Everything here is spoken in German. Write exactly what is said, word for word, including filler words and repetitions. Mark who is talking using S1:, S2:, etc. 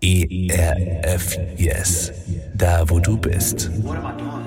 S1: E R F Yes. Da wo du bist.
S2: What am I doing?